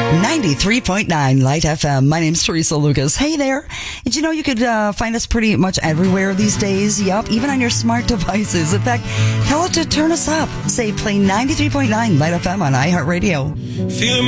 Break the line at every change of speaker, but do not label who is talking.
93.9 Light FM. My name's Teresa Lucas. Hey there. Did you know you could find us pretty much everywhere these days? Yup, even on your smart devices. In fact, tell it to turn us up. Say play 93.9 Light FM on iHeartRadio.
Feeling